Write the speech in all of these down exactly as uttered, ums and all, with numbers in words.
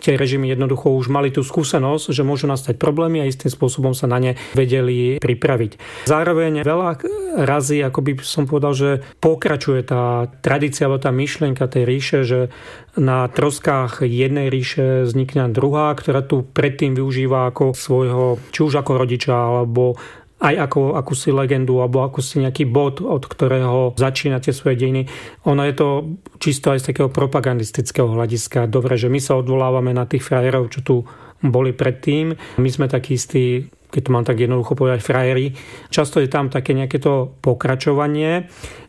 tie režimy jednoducho už mali tú skúsenosť, že môžu nastať problémy a istým spôsobom sa na ne vedeli pripraviť. Zároveň veľa razy, ako by som povedal, že pokračuje tá tradícia alebo tá myšlienka tej ríše, že na troskách jednej ríše vznikne druhá, ktorá tu predtým využíva ako svojho, či už ako rodiča, alebo aj ako akúsi legendu alebo akúsi nejaký bod, od ktorého začínate svoje dejiny. Ono je to čisto aj z takého propagandistického hľadiska. Dobre, že my sa odvolávame na tých frajerov, čo tu boli predtým. My sme takí istí, keď to mám tak jednoducho povedať, frajeri. Často je tam také nejaké to pokračovanie.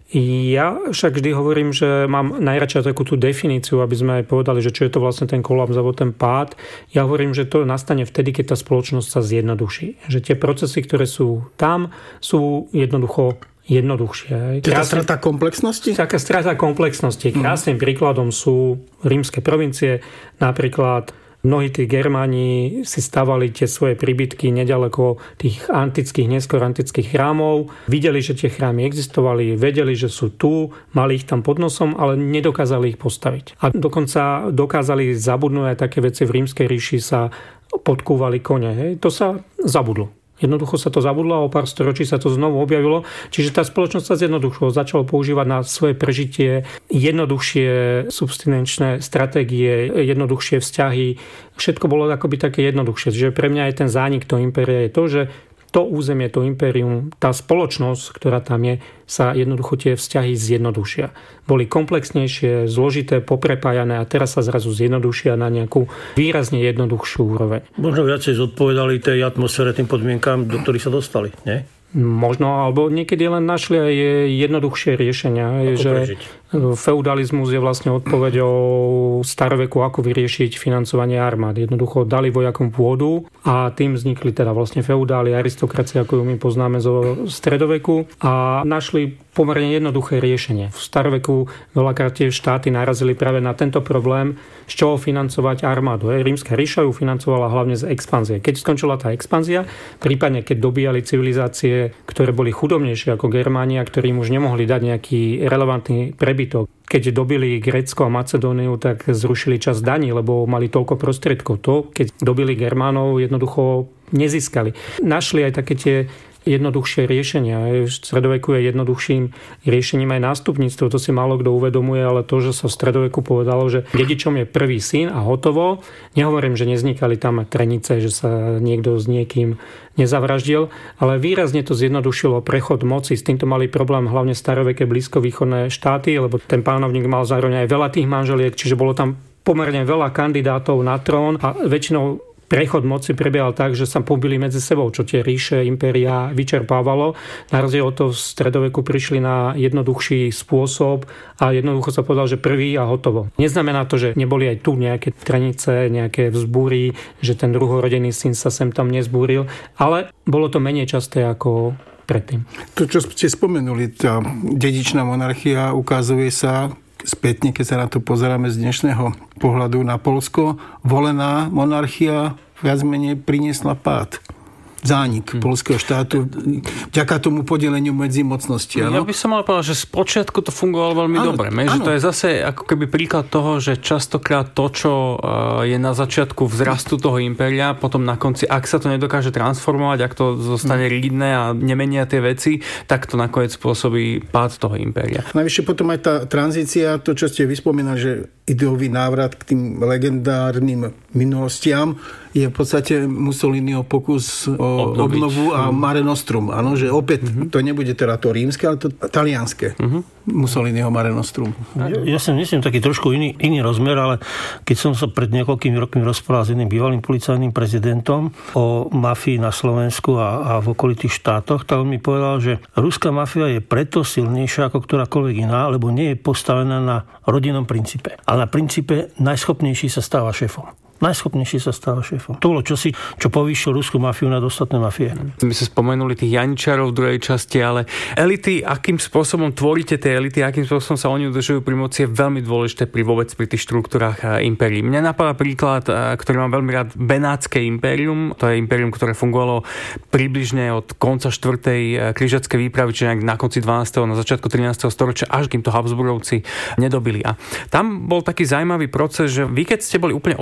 Ja však vždy hovorím, že mám najradšej takú tú definíciu, aby sme aj povedali, že čo je to vlastne ten kolaps alebo ten pád. Ja hovorím, že to nastane vtedy, keď tá spoločnosť sa zjednoduší. Že tie procesy, ktoré sú tam, sú jednoducho jednoduchšie. To je tá strata komplexnosti? Taká strata komplexnosti. Krásnym príkladom sú rímske provincie, napríklad mnohí tí Germáni si stavali tie svoje príbytky nedaleko tých antických, neskôr antických chrámov. Videli, že tie chrámy existovali, vedeli, že sú tu, mali ich tam pod nosom, ale nedokázali ich postaviť. A dokonca dokázali zabudnúť aj také veci. V rímskej ríši sa podkúvali kone. Hej. To sa zabudlo. Jednoducho sa to zabudlo a o pár storočí sa to znovu objavilo. Čiže tá spoločnosť sa zjednoducho začala používať na svoje prežitie jednoduchšie substinenčné stratégie, jednoduchšie vzťahy. Všetko bolo akoby také jednoduchšie. Čiže pre mňa aj ten zánik toho impéria je to, že to územie, to impérium, tá spoločnosť, ktorá tam je, sa jednoducho tie vzťahy zjednodušia. Boli komplexnejšie, zložité, poprepájané a teraz sa zrazu zjednodušia na nejakú výrazne jednoduchšiu úroveň. Možno viacej zodpovedali tej atmosfére, tým podmienkám, do ktorých sa dostali, nie? Možno, alebo niekedy len našli aj jednoduchšie riešenia. Že feudalizmus je vlastne odpoveďou staroveku, ako vyriešiť financovanie armád. Jednoducho dali vojakom pôdu a tým vznikli teda vlastne feudáli, aristokracie, ako ju my poznáme zo stredoveku a našli pomerne jednoduché riešenie. V staroveku veľakrát tie štáty narazili práve na tento problém, z čoho financovať armádu. Rímska ríša ju financovala hlavne z expanzie. Keď skončila tá expanzia, prípadne keď dobíjali civilizácie, ktoré boli chudobnejšie ako Germánia, ktorým už nemohli dať nejaký relevantný prebytok. Keď dobili Grécko a Macedóniu, tak zrušili časť daní, lebo mali toľko prostriedkov. To, keď dobili Germánov, jednoducho nezískali. Našli aj také tie jednoduchšie riešenia. V stredoveku je jednoduchším riešením aj nástupníctvo. To si málo kto uvedomuje, ale to, že sa v stredoveku povedalo, že dedičom je prvý syn a hotovo. Nehovorím, že neznikali tam trenice, že sa niekto s niekým nezavraždil, ale výrazne to zjednodušilo prechod moci. S týmto mali problém hlavne staroveké blízkovýchodné štáty, lebo ten pánovník mal zároveň aj veľa tých manželiek, čiže bolo tam pomerne veľa kandidátov na trón a väčšinou prechod moci prebiehal tak, že sa pobili medzi sebou, čo tie ríše, impéria vyčerpávalo. Na rozdiel od toho v stredoveku prišli na jednoduchší spôsob a jednoducho sa povedal, že prvý a hotovo. Neznamená to, že neboli aj tu nejaké trenice, nejaké vzbúry, že ten druhorodený syn sa sem tam nezbúril, ale bolo to menej časté ako predtým. To, čo ste spomenuli, tá dedičná monarchia ukazuje sa spätne, keď sa na to pozeráme z dnešného pohľadu na Poľsko, volená monarchia viac menej priniesla pád. Zánik hmm. poľského štátu vďaka tomu podeleniu medzi mocnosti. Ja by som mal povedať, že spočiatku to fungovalo veľmi áno, dobre. Áno. Že to je zase ako keby príklad toho, že častokrát to, čo je na začiatku vzrastu toho impéria, potom na konci, ak sa to nedokáže transformovať, ak to zostane hmm. rigidné a nemenia tie veci, tak to nakoniec spôsobí pád toho impéria. Najvyššie potom aj tá tranzícia, to, čo ste vyspomínali, že ideový návrat k tým legendárnym minulostiam je v podstate Mussoliniho pokus o obnoviť. obnovu a mm. Mare Nostrum. Áno, že opäť mm-hmm. to nebude teda to rímske, ale to talianske. Mm-hmm. Mussoliniho Mare Nostrum. Ja, ja si myslím taký trošku iný, iný rozmer, ale keď som sa pred niekoľkými rokmi rozprával s jedným bývalým policajným prezidentom o mafii na Slovensku a, a v okolitých štátoch, tak on mi povedal, že ruská mafia je preto silnejšia ako ktorákoľvek iná, lebo nie je postavená na rodinnom princípe. Ale na princípe najschopnejší sa stáva šéfom. Najschopnejší sa stáva šéfom. To bolo čosi, čo povýšil ruskú mafiu nad ostatné mafie. My sme spomenuli tých Janičarov v druhej časti, ale elity, akým spôsobom tvoríte tie elity, akým spôsobom sa oni udržujú pri moci, je veľmi dôležité pri vôbec pri tých štruktúrach impérií. Mne napadá príklad, ktorý mám veľmi rád, Benátske impérium. To je impérium, ktoré fungovalo približne od konca štvrtej križackej výpravy, čiže na konci dvanásteho na začiatku trinásteho storočia, až kým to Habsburovci nedobili. A tam bol taký zaujímavý proces, že vy keď ste boli úplne obyčajní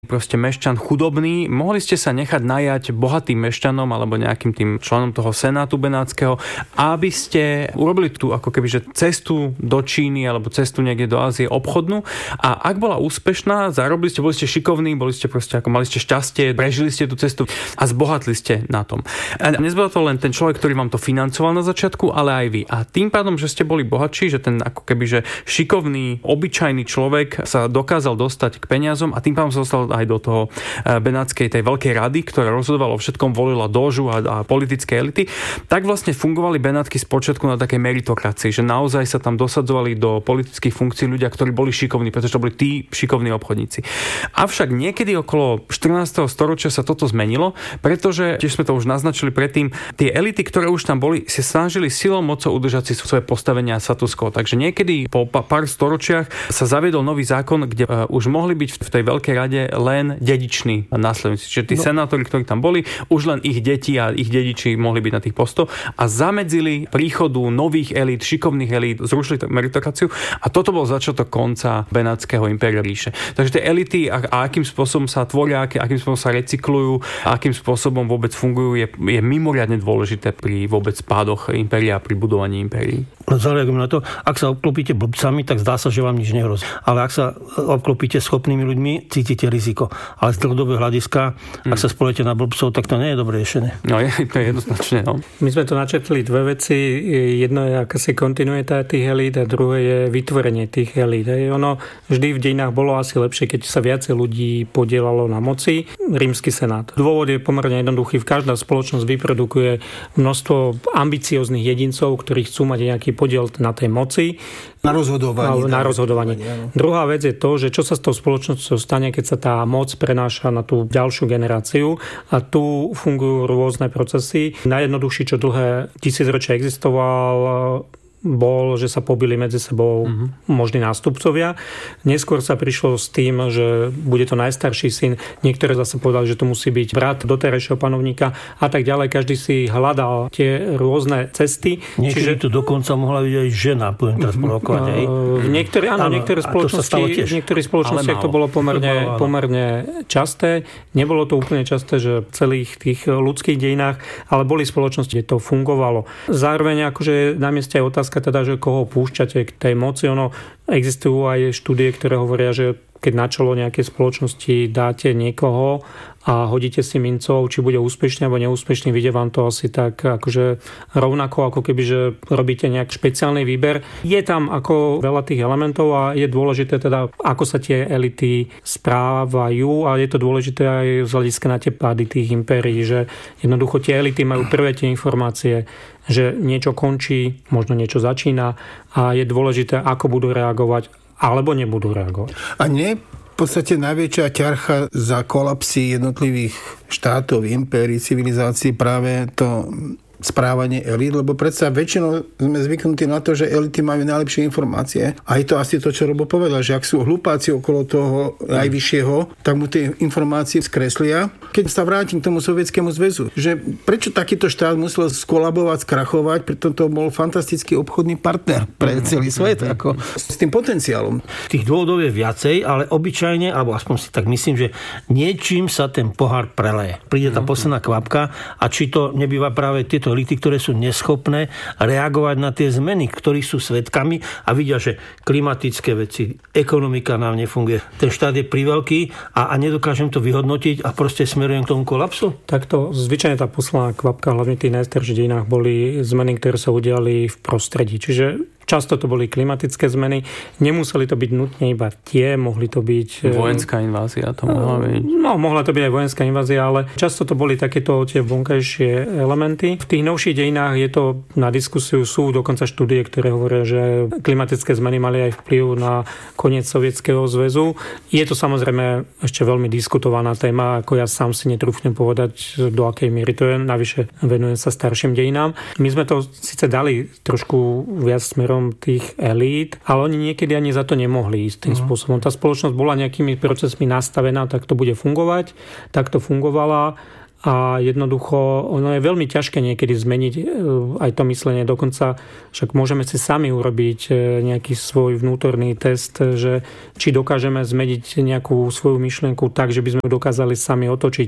proste mešťan chudobný, mohli ste sa nechať najať bohatým mešťanom alebo nejakým tým členom toho senátu benátskeho, aby ste urobili tú ako keby, že cestu do Číny alebo cestu niekde do Ázie obchodnú a ak bola úspešná, zarobili ste, boli ste šikovní, boli ste proste ako mali ste šťastie, prežili ste tú cestu a zbohatli ste na tom. A nezbol to len ten človek, ktorý vám to financoval na začiatku, ale aj vy. A tým pádom, že ste boli bohatší, že ten ako keby, že šikovný, obyčajný človek sa dokázal dostať k peniazom a tým pádom sa dostal aj do toho benátskej tej veľkej rady, ktorá rozhodovala o všetkom, volila dožu a, a politické elity, tak vlastne fungovali Benátky spočiatku na takej meritokracii, že naozaj sa tam dosadzovali do politických funkcií ľudia, ktorí boli šikovní, pretože to boli tí šikovní obchodníci. Avšak niekedy okolo štrnásteho storočia sa toto zmenilo, pretože, tiež sme to už naznačili predtým, tie elity, ktoré už tam boli, sa snažili silou mocou udržať si svoje postavenia status quo. Takže niekedy po pár storočiach sa zaviedol nový zákon, kde uh, už mohli byť v tej veľkej rade len dediční následníci. Čiže tí no. senátori, ktorí tam boli, už len ich deti a ich dediči mohli byť na tých postoch a zamedzili príchodu nových elít, šikovných elít, zrušili meritokraciu a toto bol začiatok konca Benátskeho impéria ríše. Takže tie elity a, a akým spôsobom sa tvoria, aký, akým spôsobom sa recyklujú, akým spôsobom vôbec fungujú, je, je mimoriadne dôležité pri vôbec pádoch impéria, pri budovaní impérií. Zareagujem na to, ak sa obklopíte blbcami, tak zdá sa, že vám nič nehrozí. Ale ak sa obklopíte schopnými ľuďmi, cítite riziko. Ale z dlhodobého hľadiska, hmm. ak sa spoliete na blbcov, tak to nie je dobré riešenie. No je, to je jednoznačne. No. My sme to načetli dve veci. Jedno je akási kontinuita tých elít a druhé je vytvorenie tých elít. Ono vždy v dejinách bolo asi lepšie, keď sa viacej ľudí podielalo na moci. Rímsky senát. Dôvod je pomerne jednoduchý. Každá spoločnosť vyprodukuje množstvo ambicióznych jedincov, ktorí chcú mať nejaký podiel na tej moci. Na rozhodovaní. Na, na rozhodovaní. Druhá vec je to, že čo sa s tou spoločnosťou stane, keď sa tá moc prenáša na tú ďalšiu generáciu a tu fungujú rôzne procesy. Najjednoduchší, čo dlhé tisícročia existoval, bol, že sa pobili medzi sebou uh-huh. možní nástupcovia. Neskôr sa prišlo s tým, že bude to najstarší syn. Niektoré zase povedali, že to musí byť brat doterajšieho panovníka a tak ďalej. Každý si hľadal tie rôzne cesty. Niekedy Čiže... tu dokonca mohla byť aj žena, poviem teraz provokovať. V niektoré, áno, áno, niektoré spoločnosti, v niektorých spoločnostiach to bolo pomerne, pomerne časté. Nebolo to úplne časté, že v celých tých ľudských dejinách, ale boli spoločnosti, kde to fungovalo. Zároveň akože na mieste aj otázka teda, že koho púšťate k tej moci. Ono, existujú aj štúdie, ktoré hovoria, že keď na čelo nejakej spoločnosti dáte niekoho a hodíte si mincov, či bude úspešný alebo neúspešný, vyjde vám to asi tak akože rovnako, ako keby, že robíte nejak špeciálny výber. Je tam ako veľa tých elementov a je dôležité teda, ako sa tie elity správajú a je to dôležité aj z hľadiska na tie pády tých impérií, že jednoducho tie elity majú prvé tie informácie, že niečo končí, možno niečo začína a je dôležité, ako budú reagovať alebo nebudú reagovať. A nie v podstate najväčšia ťarcha za kolapsy jednotlivých štátov, impérií, civilizácií práve to správanie elít, lebo predsa väčšinou sme zvyknutí na to, že elity majú najlepšie informácie. A je to asi to, čo Robo povedal, že ak sú hlupáci okolo toho najvyššieho, tak mu tie informácie skreslia. Keď sa vrátim k tomu Sovietskému zväzu, že prečo takýto štát musel skolabovať, skrachovať, preto to bol fantastický obchodný partner pre celý svet, ako s tým potenciálom. Tých dôvodov je viacej, ale obyčajne, alebo aspoň si tak myslím, že niečím sa ten pohár preleje. Príde tá posledná kvapka a či to nebýva práve tieto elity, ktoré sú neschopné reagovať na tie zmeny, ktorí sú svedkami a vidia, že klimatické veci, ekonomika nám nefunguje. Ten štát je priveľký a, a nedokážem to vyhodnotiť a proste smerujem k tomu kolapsu? Takto zvyčajne tá posledná kvapka, hlavne v tých najstarších dejinách, boli zmeny, ktoré sa udiali v prostredí. Čiže často to boli klimatické zmeny. Nemuseli to byť nutne iba tie, mohli to byť... Vojenská invázia to mohla byť. No, mohla to byť aj vojenská invázia, ale často to boli takéto tie vonkajšie elementy. V tých novších dejinách je to na diskusiu, sú dokonca štúdie, ktoré hovoria, že klimatické zmeny mali aj vplyv na koniec Sovietskeho zväzu. Je to samozrejme ešte veľmi diskutovaná téma, ako ja sám si netrúfnem povedať, do akej miery to je. Navyše venujem sa starším dejinám. My sme to síce dali trošku viac smerom tých elít, ale oni niekedy ani za to nemohli ísť tým uh-huh. spôsobom. Tá spoločnosť bola nejakými procesmi nastavená, tak to bude fungovať, tak to fungovala a jednoducho ono je veľmi ťažké niekedy zmeniť aj to myslenie. Dokonca však môžeme si sami urobiť nejaký svoj vnútorný test, že či dokážeme zmeniť nejakú svoju myšlienku tak, že by sme ju dokázali sami otočiť.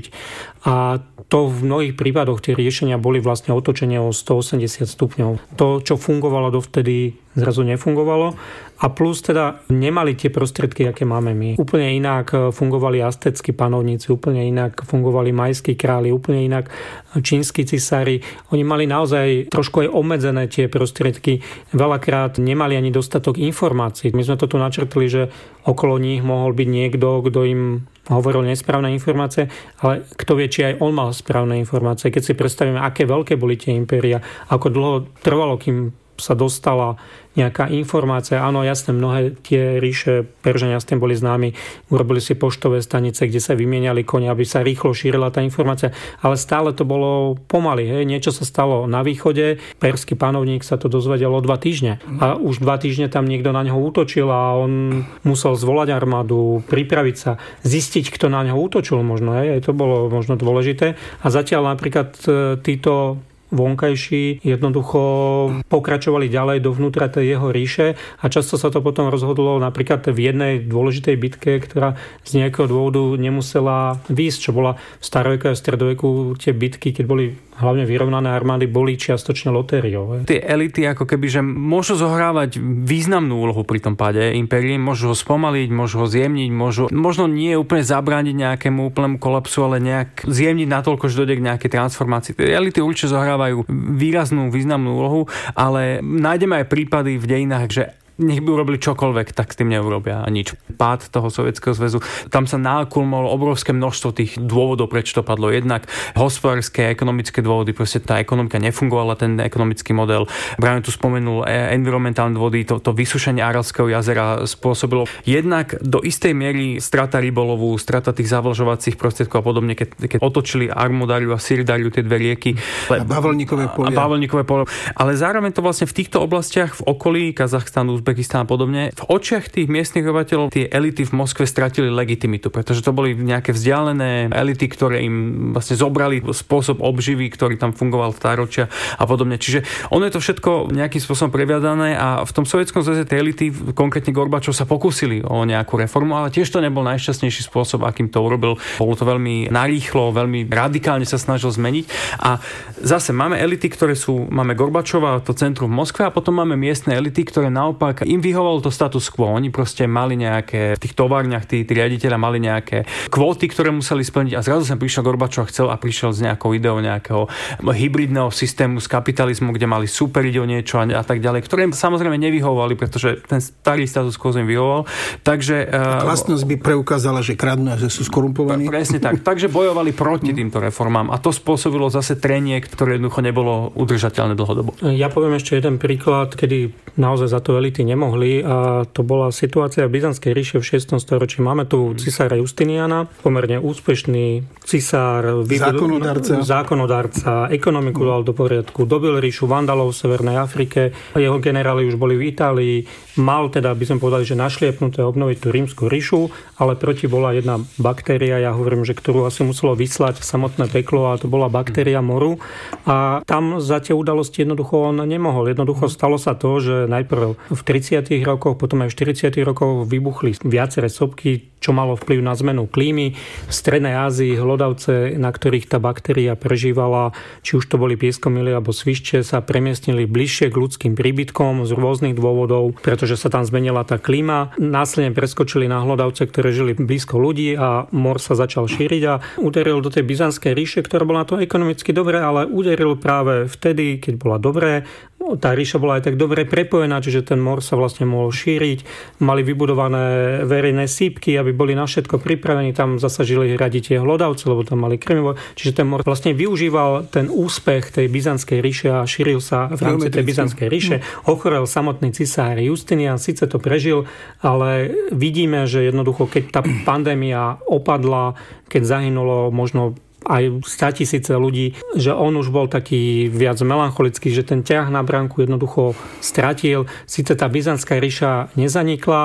A to v mnohých prípadoch tie riešenia boli vlastne otočenie o stoosemdesiat stupňov. To, čo fungovalo dovtedy, zrazu nefungovalo. A plus teda nemali tie prostriedky, aké máme my. Úplne inak fungovali aztéckí panovníci, úplne inak fungovali majskí králi, úplne inak čínsky cisári. Oni mali naozaj trošku aj obmedzené tie prostriedky. Veľakrát nemali ani dostatok informácií. My sme to tu načrtli, že okolo nich mohol byť niekto, kto im hovoril nesprávne informácie, ale kto vie, či aj on mal správne informácie. Keď si predstavíme, aké veľké boli tie impéria, ako dlho trvalo, kým sa dostala nejaká informácia. Áno, jasné, mnohé tie ríše Peržania s tým boli známi. Urobili si poštové stanice, kde sa vymieniali kone, aby sa rýchlo šírila tá informácia. Ale stále to bolo pomaly. Hej. Niečo sa stalo na východe. Perský panovník sa to dozvedel o dva týždne. A už dva týždne tam niekto na neho útočil a on musel zvolať armádu, pripraviť sa, zistiť, kto na neho útočil možno. Hej. To bolo možno dôležité. A zatiaľ napríklad títo vonkajší jednoducho pokračovali ďalej dovnútra tej jeho ríše a často sa to potom rozhodlo napríklad v jednej dôležitej bitke, ktorá z nejakého dôvodu nemusela výjsť, čo bola v staroveku a v stredoveku tie bitky, keď boli hlavne vyrovnané armády, boli čiastočne lotériou. Tie elity ako keby, že môžu zohrávať významnú úlohu pri tom páde impérií, môžu ho spomaliť, môžu ho zjemniť, môžu možno nie úplne zabrániť nejakému úplnému kolapsu, ale nejak zjemniť natoľko, že dojde k nejakej transformácii. Tie elity určite zohrávajú výraznú, významnú úlohu, ale nájdeme aj prípady v dejinách, že nech by urobili čokoľvek, tak s tým neurobia nič. Pád toho Sovietskeho zväzu, tam sa nakulmovalo obrovské množstvo tých dôvodov, prečo to padlo. Jednak hospodárske a ekonomické dôvody, proste tá ekonomika nefungovala, ten ekonomický model. Brian tu spomenul environmentálne dôvody, to, to vysušenie Aralského jazera spôsobilo jednak do istej miery strata rybolovu, strata tých zavlažovacích prostriedkov a podobne, keď, keď otočili Armudáriu a Sirdáriu, tie dve rieky. A bavlníkové polia. A bavlníkové polia. Ale zároveň to vlastne v týchto oblastiach v okolí Kazachstanu, Uzbekistán a podobne, v očiach tých miestnych obyvateľov tie elity v Moskve stratili legitimitu, pretože to boli nejaké vzdialené elity, ktoré im vlastne zobrali spôsob obživy, ktorý tam fungoval stáročia a podobne. Čiže ono je to všetko nejakým spôsobom previadané a v tom Sovietskom zväze tie elity, konkrétne Gorbačov, sa pokúsili o nejakú reformu, ale tiež to nebol najšťastnejší spôsob, akým to urobil. Bolo to veľmi narýchlo, veľmi radikálne sa snažil zmeniť. A zase máme elity, ktoré sú, máme Gorbačova, to centrum v Moskve a potom máme miestne elity, ktoré naopak im vyhovalo to status quo. Oni proste mali nejaké, v tých továrniach tí, tí riaditeľa mali nejaké kvóty, ktoré museli splniť a zrazu sem prišiel Gorbačov a chcel a prišiel s nejakou ideou nejakého hybridného systému z kapitalizmu, kde mali súperiť o niečo a, a tak ďalej, ktoré im samozrejme nevyhovovali, pretože ten starý status quo im vyhovoval. Takže vlastnosť by preukázala, že kradnú a že sú skorumpovaní. Presne tak. Takže bojovali proti týmto reformám a to spôsobilo zase trenie, ktoré jednoducho nebolo udržateľné dlhodobo. Ja poviem ešte jeden príklad, kedy naozaj za to elity nemohli a to bola situácia v Byzantskej ríše v šiestom storočí. Máme tu cisára Justiniana, pomerne úspešný cisár, zákonodárca. zákonodárca, ekonomiku dal do poriadku, dobil ríšu Vandalov v Severnej Afrike, jeho generáli už boli v Itálii, mal teda, by sme povedali, že našliepnuté obnoviť tú rímsku ríšu, ale proti bola jedna baktéria, ja hovorím, že ktorú asi muselo vyslať samotné peklo a to bola baktéria moru a tam za tie udalosti jednoducho on nemohol. Jednoducho stalo sa to, že najprv v tridsiatych rokoch, potom aj v štyridsiatych rokoch vybuchli viaceré sopky, čo malo vplyv na zmenu klímy. V Strednej Ázii hlodavce, na ktorých tá baktéria prežívala, či už to boli pieskomily alebo svišče, sa premiestnili bližšie k ľudským príbytkom z rôznych dôvodov, pretože sa tam zmenila tá klíma. Následne preskočili na hlodavce, ktoré žili blízko ľudí a mor sa začal šíriť a uderil do tej Byzantskej ríše, ktorá bola na to ekonomicky dobré, ale uderil práve vtedy, keď bola dobré. Tá ríša bola aj tak dobre prepojená, čiže ten mor sa vlastne mohol šíriť. Mali vybudované verejné sípky, aby boli na všetko pripravení. Tam zasa žili radi tie hlodavce, lebo tam mali krmivo. Čiže ten mor vlastne využíval ten úspech tej Byzantskej ríše a šíril sa v rámci tej Byzantskej ríše. Ochorel samotný cisár Justinian, síce to prežil, ale vidíme, že jednoducho, keď tá pandémia opadla, keď zahynulo možno aj státisíce ľudí, že on už bol taký viac melancholický, že ten ťah na bránku jednoducho stratil. Sice tá Byzantská ríša nezanikla,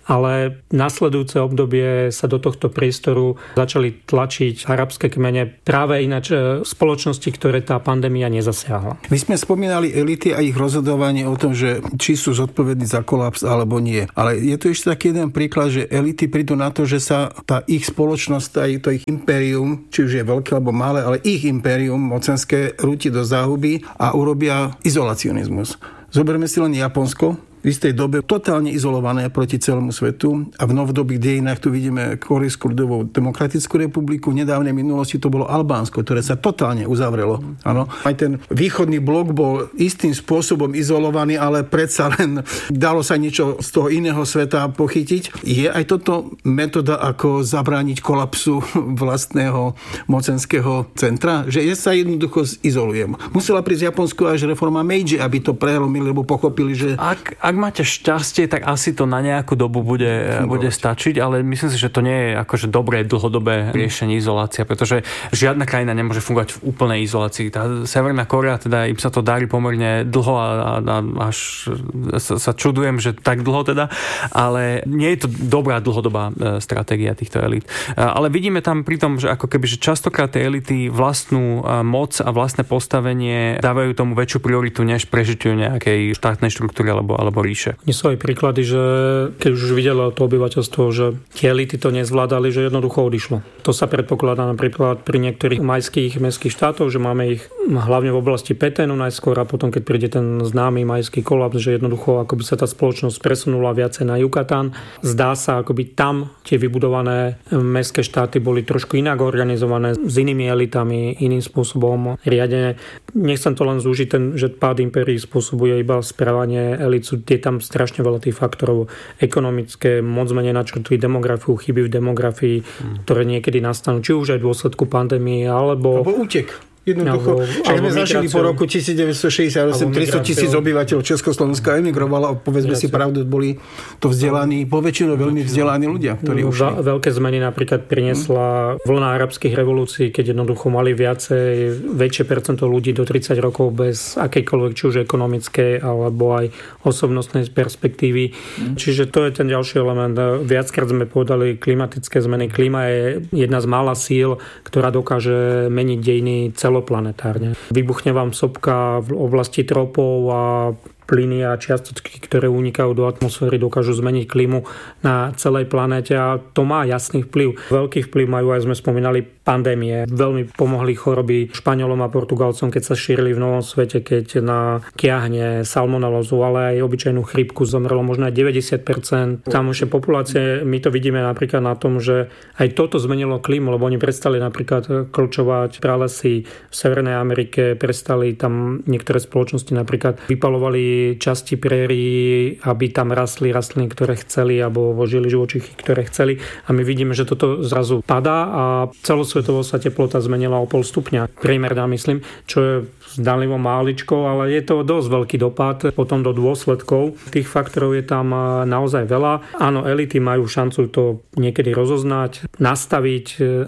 ale nasledujúce obdobie sa do tohto priestoru začali tlačiť arabské kmene práve ináč spoločnosti, ktoré tá pandémia nezasiahla. My sme spomínali elity a ich rozhodovanie o tom, že či sú zodpovední za kolaps alebo nie. Ale je tu ešte taký jeden príklad, že elity prídu na to, že sa tá ich spoločnosť, aj to ich impérium, či už je veľké alebo malé, ale ich impérium mocenské rúti do záhuby a urobia izolacionizmus. Zoberme si len Japonsko, v istej dobe totálne izolované proti celému svetu a v novodobých dejinách tu vidíme Korejskú ľudovú demokratickú republiku. V nedávnej minulosti to bolo Albánsko, ktoré sa totálne uzavrelo. Áno. Aj ten východný blok bol istým spôsobom izolovaný, ale predsa len dalo sa niečo z toho iného sveta pochytiť. Je aj toto metóda, ako zabrániť kolapsu vlastného mocenského centra? Že ja sa jednoducho izolujem. Musela prísť Japonsko až reforma Meiji, aby to prelomili, lebo pochopili, že... Ak, ak máte šťastie, tak asi to na nejakú dobu bude, bude stačiť, ale myslím si, že to nie je akože dobré dlhodobé riešenie izolácia, pretože žiadna krajina nemôže fungovať v úplnej izolácii. Tá Severná Kórea, teda im sa to darí pomerne dlho a, a, a až sa, sa čudujem, že tak dlho teda, ale nie je to dobrá dlhodobá stratégia týchto elít. Ale vidíme tam pri tom, že ako keby, že častokrát tie elity vlastnú moc a vlastné postavenie dávajú tomu väčšiu prioritu, než prežitiu nejakej štátnej štruktúry alebo, alebo ríše. Nie sú aj príklady, že keď už videlo to obyvateľstvo, že tie elity to nezvládali, že jednoducho odišlo. To sa predpokladá napríklad pri niektorých majských mestských štátoch, že máme ich hlavne v oblasti Petenu najskôr a potom, keď príde ten známy majský kolaps, že jednoducho akoby sa tá spoločnosť presunula viacej na Yucatán. Zdá sa, akoby tam tie vybudované mestské štáty boli trošku inak organizované, s inými elitami, iným spôsobom riadené. Nechcem to len zúžiť, ten, že pád impérií spôsobuje iba správanie elit. Je tam strašne veľa tých faktorov ekonomické, moc menej načrtli demografiu, chyby v demografii, hmm. ktoré niekedy nastanú, či už aj v dôsledku pandémie, alebo... Alebo útek. Jednoducho, však sme zažili po roku devätnásťstošesťdesiatosem tristo tisíc obyvateľov Československa emigrovalo a povedzme si pravdu, boli to vzdelaní, poväčšinou veľmi vzdelaní ľudia, ktorí ušli. Veľké zmeny napríklad priniesla vlna arabských revolúcií, keď jednoducho mali viacej, väčšie percento ľudí do tridsať rokov bez akejkoľvek, či už ekonomickej alebo aj osobnostnej perspektívy. Mm. Čiže to je ten ďalší element. Viackrát sme povedali klimatické zmeny. Klíma je jedna z mála síl, ktorá dokáže meniť dejiny celoplanetárne. Vybuchne vám sopka v oblasti tropov a plyny a čiastočky, ktoré unikajú do atmosféry, dokážu zmeniť klímu na celej planéte a to má jasný vplyv. Veľký vplyv majú, aj sme spomínali, pandémie. Veľmi pomohli choroby Španielom a Portugalcom, keď sa šírili v novom svete, keď na kiahne, salmonelózu, ale aj obyčajnú chrípku zomrelo možno aj deväťdesiat percent tamošej populácie. My to vidíme napríklad na tom, že aj toto zmenilo klímu, lebo oni prestali napríklad klčovať pralesy v Severnej Amerike, prestali tam niektoré spoločnosti napríklad vypalovali časti prérií, aby tam rastli rastliny, ktoré chceli, alebo žili živočichy, ktoré chceli. A my vidíme, že toto zrazu padá a celosvetovo sa teplota zmenila o pol stupňa. Priemerná, myslím, čo je zdanlivo máličko, ale je to dosť veľký dopad potom do dôsledkov. Tých faktorov je tam naozaj veľa. Áno, elity majú šancu to niekedy rozoznať, nastaviť,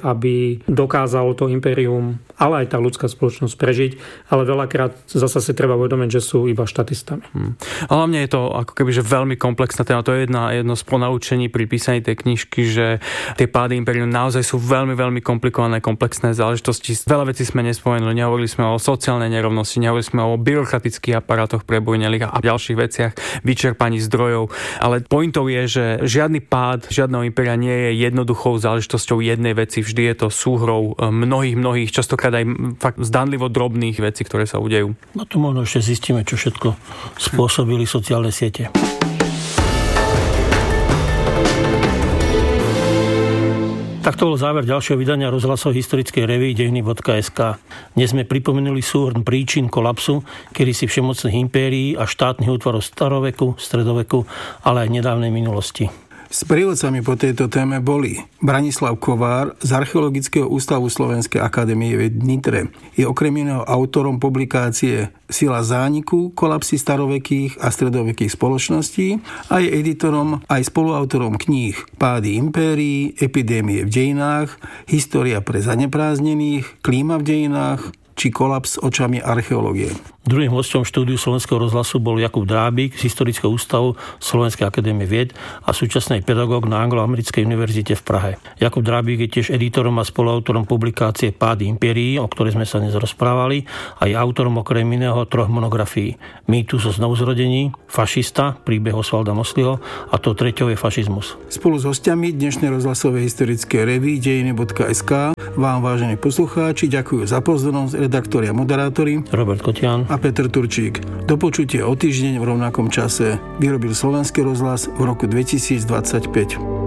aby dokázalo to impérium, ale aj tá ľudská spoločnosť prežiť, ale veľakrát zasa si treba uvedomiť, že sú iba štatistami. Hmm. A hlavne je to ako keby, že veľmi komplexná téma. To je jedna, jedno z ponaučení pri písaní tej knižky, že tie pády impérium naozaj sú veľmi, veľmi komplikované, komplexné záležitosti. Veľa vecí sme nespomenuli, nehovorili sme o sociálnej nerovnosti, nehovorili sme o byrokratických aparátoch prebojnelých a ďalších veciach, vyčerpaní zdrojov. Ale pointou je, že žiadny pád žiadneho impéria nie je jednoduchou záležitosťou jednej veci. Vždy je to súhrou mnohých, mnohých, častokrát aj fakt zdanlivo drobných vecí, ktoré sa udejú. No to možno ešte zistíme, čo všetko spôsobili sociálne siete. Tak to bol záver ďalšieho vydania rozhlasov historickej revue dejiny bodka es ká. Dnes sme pripomenuli súhrn príčin kolapsu kedysi všemocných impérií a štátnych útvarov staroveku, stredoveku, ale aj nedávnej minulosti. Sprievodcami po tejto téme boli Branislav Kovár z Archeologického ústavu Slovenskej akadémie vied v Nitre. Je okrem iného autorom publikácie Sila zániku, kolapsy starovekých a stredovekých spoločností a je editorom aj spoluautorom kníh Pády impérií, Epidémie v dejinách, História pre zanepráznených, Klíma v dejinách, či Kolaps očami archeológie. Druhým hosťom štúdiu Slovenského rozhlasu bol Jakub Drábik z Historického ústavu Slovenskej akadémie vied a súčasný pedagóg na Anglo-Americkej univerzite v Prahe. Jakub Drábik je tiež editorom a spoluautorom publikácie Pád impérií, o ktorej sme sa dnes rozprávali, a je autorom okrem iného troch monografií: Mýtus o znovuzrodení, Fašista, príbeh Osvalda Mosliho, a to treťou je Fašizmus. Spolu s hostiami dnešnej rozhlasovej historické revue dejiny bodka es ká vám, vážení poslucháči, ďakujú za pozornosť redaktori a moderátori Robert Kotian a Peter Turčík. Do počutia o týždeň v rovnakom čase. Vyrobil Slovenský rozhlas v roku dvetisícdvadsaťpäť.